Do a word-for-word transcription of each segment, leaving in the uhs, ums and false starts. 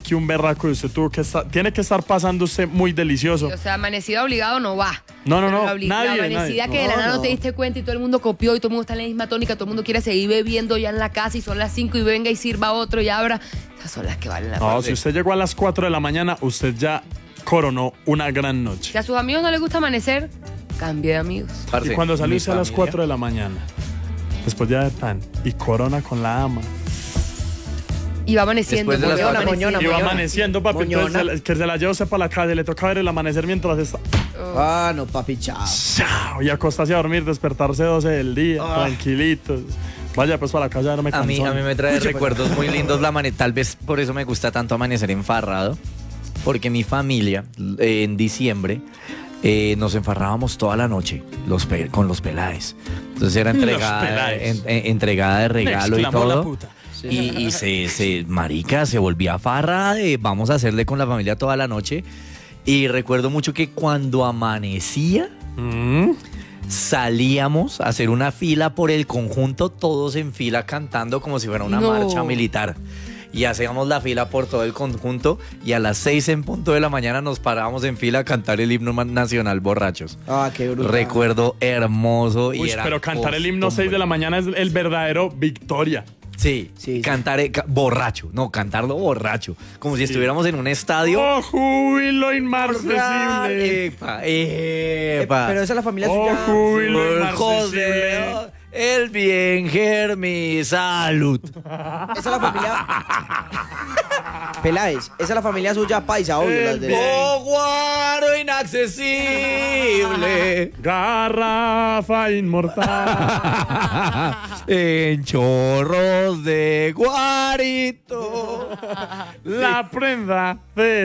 que un berraco y usted tuvo que estar, tiene que estar pasando usted muy delicioso. Sí, o sea, amanecida obligado no va. No, no, no, La, obli- nadie, la amanecida nadie. que de la No, nada no no. te diste cuenta y todo el mundo copió y todo el mundo está en la misma tónica, todo el mundo quiere seguir bebiendo ya en la casa y son las cinco y venga y sirva otro y abra. Esas son las que valen la pena. No, si usted llegó a las cuatro de la mañana, usted ya coronó una gran noche. Si a sus amigos no les gusta amanecer, cambie de amigos. Y cuando salió usted a las cuatro de la mañana, después ya de tan, y corona con la ama. Y va amaneciendo. Después de las moñona, cuatro. amaneciendo. Y va Moñona. amaneciendo, papi. Entonces, Moñona. se la- que se la lleva usted para la calle, le toca ver el amanecer mientras está. Ah, no, papi, chao. Chao, y acostarse a dormir, despertarse doce del día, Ah. tranquilitos. Vaya pues para la casa, ya no me A mí, cansó. a mí me trae recuerdos muy lindos la amanecer. Tal vez por eso me gusta tanto amanecer enfarrado. Porque mi familia, eh, en diciembre, eh, nos enfarrábamos toda la noche los pe- con los pelades. Entonces era Los entregada, pelades. en- en- entregada de regalo y Exclamó la todo. puta. Y, y se, se, marica, se volvía farra de vamos a hacerle con la familia toda la noche. Y recuerdo mucho que cuando amanecía, Mm. salíamos a hacer una fila por el conjunto, todos en fila cantando como si fuera una No. marcha militar. Y hacíamos la fila por todo el conjunto y a las seis en punto de la mañana nos parábamos en fila a cantar el himno nacional borrachos. Ah, qué brutal. Recuerdo hermoso. y Uy, era pero cantar el himno costumbre. seis de la mañana es el verdadero victoria. Sí, Sí, sí. cantar eh, ca- borracho, no, cantarlo borracho, como si estuviéramos en un estadio. ¡Oh, júbilo inmarcesible! Epa, Eh, epa. pero esa es la familia Oh, suya. júbilo Por inmarcesible. José, el bien, Germi, salud. Esa es la familia. Peláez, esa es la familia suya paisa, obvio. las de- Oh, guaro inaccesible. Garrafa inmortal. En chorros de guarito. La prenda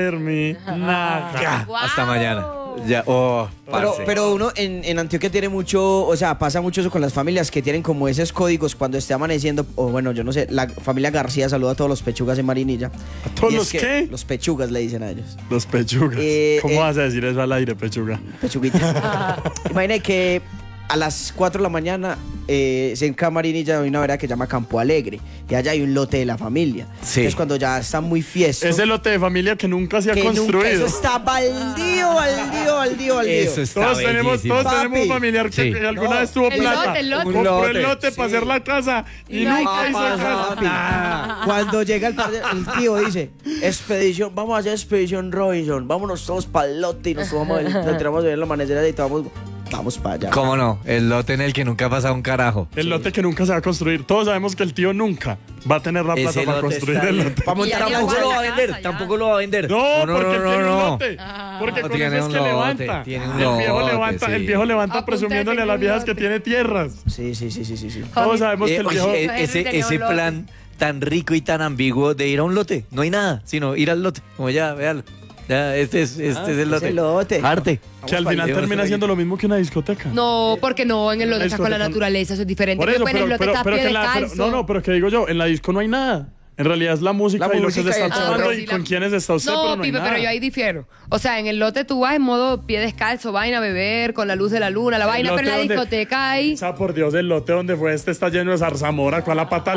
terminada. Guau. Hasta mañana. Ya, oh, Pero, parce. pero uno en, en Antioquia tiene mucho, o sea, pasa mucho eso con las familias que tienen como esos códigos cuando esté amaneciendo, o bueno, yo no sé, la familia García saluda a todos los pechugas en Marinilla. ¿A todos Y es los que- qué? Los pechugas le dicen a ellos. Los pechugas. Eh, ¿Cómo eh. vas a decir eso al aire, pechuga? Pechuguita. Imagine que a las cuatro de la mañana eh, en Camarinilla hay una vereda que se llama Campo Alegre y allá hay un lote de la familia. Sí. Es cuando ya está muy fiesto. Ese lote de familia que nunca se ha que nunca, construido. eso está baldío, baldío, baldío, baldío. Eso está Todos tenemos, bellísimo. todos Papi. tenemos un familiar que, Sí. que alguna No. vez tuvo El plata. lote, el lote. Un Compró lote. el lote Sí. para hacer la casa y, Y no hay nunca hizo casa. casa. Papi, cuando llega el, padre- el tío dice, expedición, vamos a hacer expedición Robinson, vámonos todos para el lote y nos tomamos el, nos tiramos a ver el amanecer y vamos, vamos para allá. ¿Cómo no? El lote en el que nunca ha pasado un carajo. El lote que nunca se va a construir. Todos sabemos que el tío nunca va a tener la plata Ese para lote construir está el bien. lote. Para montar Y la allá Tampoco lo va a casa, vender, ya. tampoco lo va a vender. No, porque tiene un lote. Ah. Porque No con tiene eso es un que lote, levanta. tiene un el viejo lote, levanta, sí. el viejo levanta Apunta presumiéndole que a las tiene un viejas que lote. tiene tierras. Sí, sí, sí, sí, sí, sí. Todos sabemos Eh, que el oye, viejo... eh, Henry ese, tenía ese un lote. plan tan rico y tan ambiguo de ir a un lote. No hay nada, sino ir al lote. Como ya, véalo. Ya, este es, este Ah, es el lote. ese lote. Arte. que al Vamos final pa'l- termina siendo lo mismo que una discoteca. No, porque no, en el lote Una estás con la discoteca. naturaleza, eso es diferente. Por Pero eso, pues en pero, el lote pero, estás pero pie que la, pero- descalzo. no, no, pero que digo yo, en la disco no hay nada. En realidad es la música La y lo que se música y está el tomando chorro. y con quiénes está usted, No, pero no hay Pipe, nada. pero yo ahí difiero. O sea, en el lote tú vas en modo pie descalzo, vaina a beber, con la luz de la luna, la vaina, El pero en la lote donde- discoteca hay... O sea, por Dios, el lote donde fue este está lleno de zarzamora con la pata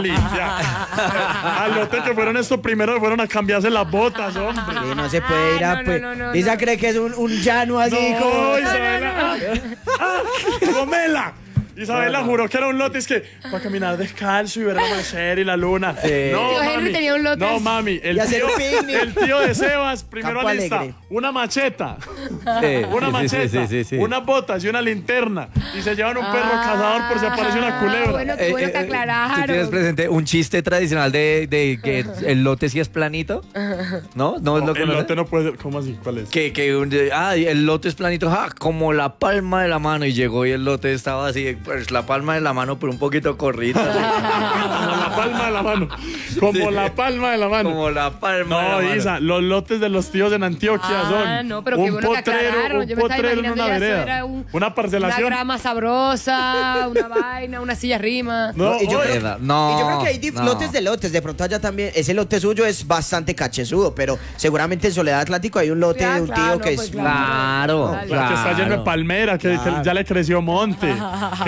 limpia. Al lote que fueron estos primeros fueron a cambiarse las botas, hombre. Sí, no se puede ir a... Ah, no, pues, no, no, no, Isa no. cree que es un, un llano así como... No, Isabela. ¡Ah! ¡Ah! ¡Comela! Isabela juró que era un lote, es que para caminar descalzo y ver el amanecer y la luna. No, Tío Henry mami. tenía un lote No, así. mami. El Y hacer tío, picnic. el tío de Sebas, primero Campo alista Alegre. una macheta, Sí, una sí, macheta, sí, sí, sí, sí. unas botas y una linterna. Y se llevan un perro cazador por si aparece una Ah, culebra. bueno, qué bueno que ¿Tú aclararon. tienes presente un chiste tradicional de, de que el lote sí es planito? ¿No? ¿No, No, lo el conoces? lote no puede ser. ¿Cómo así? ¿Cuál es? Que, que un- ah, el lote es planito, ja, como la palma de la mano. Y llegó y el lote estaba así, pues la palma de la mano, pero un poquito corrida. Como la palma de la mano. Como Sí. la palma de la mano. Como la palma de la No, mano. Isa, los lotes de los tíos en Antioquia Ah, son no, pero qué un bueno que potrero, aclararon. un Yo me estaba potrero en imaginando una ya eso vereda, era un- una Una parcelación. grama sabrosa, una vaina, una silla rima. No, y yo oye, creo- No, Y yo creo que hay dif- no. lotes de lotes. De pronto allá también, ese lote suyo es bastante cachezudo, pero seguramente en Soledad Atlántico hay un lote Ah, de un tío claro, que pues es... claro. Claro, Dale. la que está lleno de claro. palmera, que, que Claro. ya le creció monte, que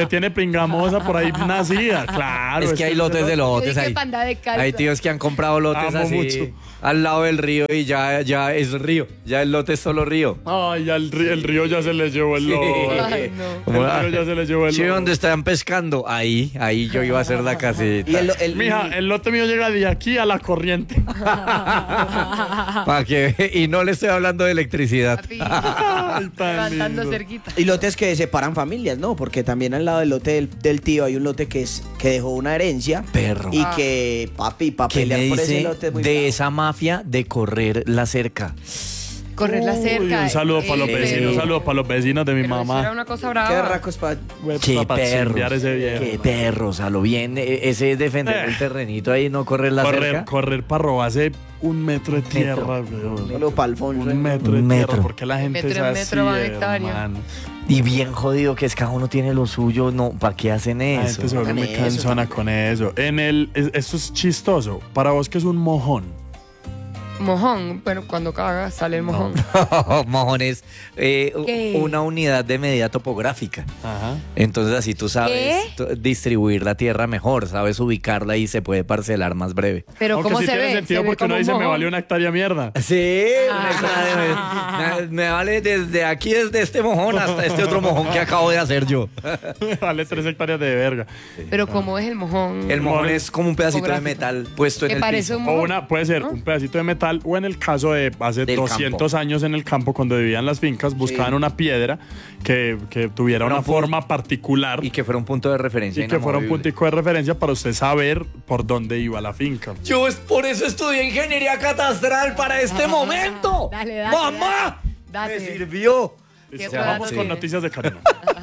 tiene pringamosa por ahí nacida, claro. Es que hay lotes de lotes. Yo dije Hay, panda de calza. hay tíos que han comprado lotes Amo así mucho. al lado del río y ya, ya es río. Ya el lote es solo río. Ay, ya el, río, el río ya se le llevó el lobo. Ay, no. El río ya se le llevó el Sí, lobo. donde están pescando. Ahí, ahí yo iba a hacer la casita. Y el, el- Mija, el lote mío llega de aquí a la corriente. Pa' que, y no le estoy hablando de electricidad. Papi, Ay, tan levantando lindo. cerquita. y lotes que separan familias, ¿no? Porque también al lado del lote del, del tío hay un lote que es que dejó una herencia. Perro. Y que, papi, para ¿Qué me pelear por ese dice lote es muy de bravo. esa mafia de correr la cerca? Correr la Uy, cerca. un saludo para los eh, vecinos, un pero- saludo para los vecinos de mi pero eso mamá. era una cosa Qué brava. racos pa... Güey, Qué para perros, chimbear ese viejo. qué perros, a lo bien, e- ese es defender Eh. el terrenito ahí, no correr la Correr, cerca. correr para robarse un metro de tierra, weón. Solo pa' Alfonso. Un metro de Un tierra, metro. porque la gente Metro es en así, metro va de hectárea. hermano. Y bien jodido que es cada uno tiene lo suyo, no, ¿para qué hacen La eso? gente se vuelve Hagan muy eso cansona con eso. En el, es- esto es chistoso. Para vos, ¿qué es un mojón? Mojón. Bueno, cuando cagas sale el mojón. Mojones, eh, u- ¿Qué? una unidad de medida topográfica. Ajá. Entonces así tú sabes ¿Qué? t- distribuir la tierra mejor, sabes ubicarla y se puede parcelar más breve. Pero Aunque ¿cómo sí se tiene ve? sentido Se ve porque uno como un dice, me mojón. valió una hectárea mierda. Sí, Ah. me, me vale desde aquí, desde este mojón hasta este otro mojón que acabo de hacer yo. Vale tres hectáreas de verga. Pero ¿cómo es el mojón? El mojón es como un pedacito de Topográfico. metal puesto en Que el parece piso. un O mojón. una, puede ser ¿no? un pedacito de metal, o en el caso de hace Del doscientos campo. años en el campo, cuando vivían las fincas, buscaban una piedra que, que tuviera Una una pu- forma particular Y que fuera un punto de referencia. y que fuera un inamovible. puntico de referencia para usted saber por dónde iba la finca. Yo es por eso estudié ingeniería catastral para este momento. Dale, dale, ¡Mamá! dale. Me sirvió. Qué Ya vamos Sí. con noticias de Karina.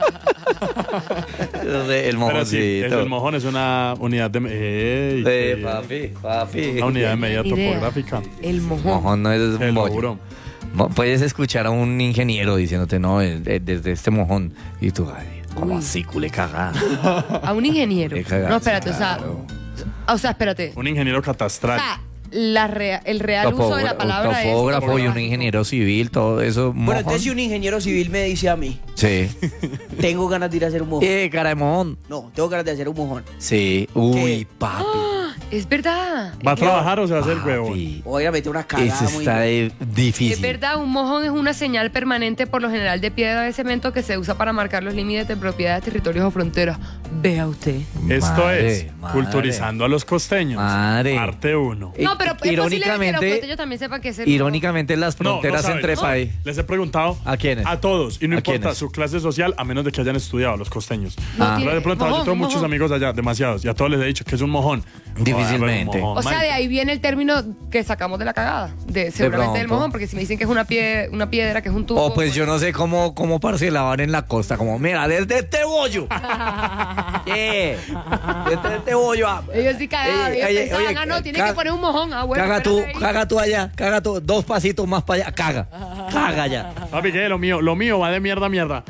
El Pero sí, es mojoncito. el mojón es una unidad de... ¡Ey, Eh, qué bien! papi, papi. Una unidad de medida Idea. topográfica. El mojón. Mojón no es Te un lo bollo. juro. Mo- Puedes escuchar a un ingeniero diciéndote, no, eh, eh, desde este mojón. Y tú, ay, ¿cómo así, culé cagada? A un ingeniero. Qué cagada, No, espérate, claro. o sea. O sea, espérate. Un ingeniero O catastral. sea, la rea- el real uso de la Topogra- palabra un topógrafo es. y un topográfico. ingeniero civil, todo eso. Bueno, mojón. entonces si un ingeniero civil me dice a mí, Sí. tengo ganas de ir a hacer un mojón. Eh, cara de mojón. No, tengo ganas de hacer un mojón. Sí. Uy, ¿Qué? papi. Es verdad. ¿Va a trabajar o se va a hacer huevo? Papi. Voy a meter una cagada Eso muy está de- Es difícil. verdad, un mojón es una señal permanente, por lo general de piedra de cemento, que se usa para marcar los límites de propiedades, territorios o fronteras. Vea usted. Esto Madre, es madre. Culturizando a los costeños. Madre. Parte uno. Eh, No, pero es posible que los irónicamente, costeños también sepan que es el irónicamente las No, no fronteras saben. entre No. países. Les he preguntado ¿A quiénes? a todos. Y no ¿A importa quiénes? su clase social, a menos de que hayan estudiado los costeños. No Ah. Les tiene- he preguntado, mojón, yo tengo muchos mojón. amigos allá, demasiados. Y a todos les he dicho que es un mojón. Difícilmente. Joder, un mojón, O sea, man. de ahí viene el término que sacamos de la cagada. De, seguramente del pronto. mojón, porque si me dicen que es una, pie, una piedra, que es un tubo. O pues yo no sé cómo, cómo parcelaban en la costa, como, mira, desde este bollo. Yeah. Desde este bollo. ah. Ellos sí cagaban, Oye, ellos oye, pensaban, oye, ah, no, tiene caga- que poner un mojón. Ah, bueno, caga tú, espérate ahí. caga tú allá, caga tú, dos pasitos más para allá, caga, caga ya. Papi, ¿qué? Lo mío, lo mío va de mierda a mierda.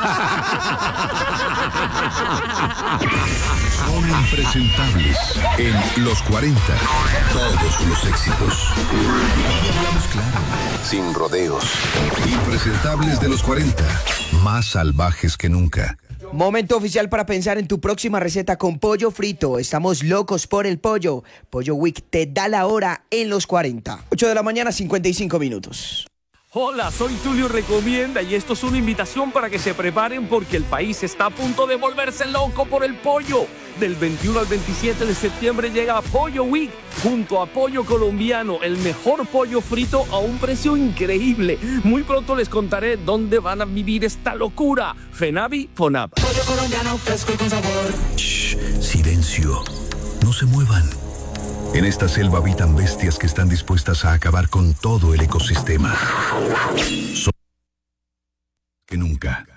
Son impresentables en Los cuarenta. Todos los éxitos. Aquí hablamos claro, sin rodeos. Impresentables de los cuarenta. Más salvajes que nunca. Momento oficial para pensar en tu próxima receta con pollo frito. Estamos locos por el pollo. Pollo Week te da la hora en los cuarenta. ocho de la mañana, cincuenta y cinco minutos. Hola, soy Tulio Recomienda y esto es una invitación para que se preparen porque el país está a punto de volverse loco por el pollo. Del veintiuno al veintisiete de septiembre llega Pollo Week junto a Pollo Colombiano, el mejor pollo frito a un precio increíble. Muy pronto les contaré dónde van a vivir esta locura. Fenavi, Fonab. Shh, silencio. No se muevan. En esta selva habitan bestias que están dispuestas a acabar con todo el ecosistema. Son que nunca.